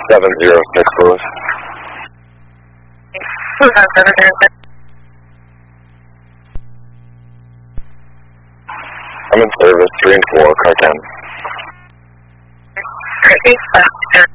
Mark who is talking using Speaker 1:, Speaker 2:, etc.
Speaker 1: 706, Louis.
Speaker 2: 706.
Speaker 1: I'm in service, 3 and 4, car 10.
Speaker 2: Great, thanks.